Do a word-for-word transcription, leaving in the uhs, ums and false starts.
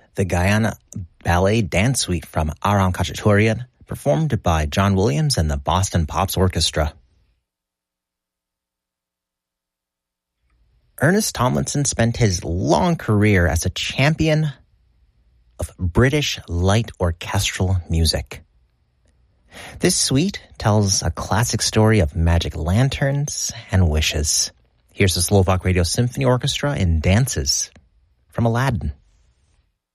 the Guyana Ballet Dance Suite from Aram Khachaturian, performed by John Williams and the Boston Pops Orchestra. Ernest Tomlinson spent his long career as a champion of British light orchestral music. This suite tells a classic story of magic lanterns and wishes. Here's the Slovak Radio Symphony Orchestra in Dances from Aladdin.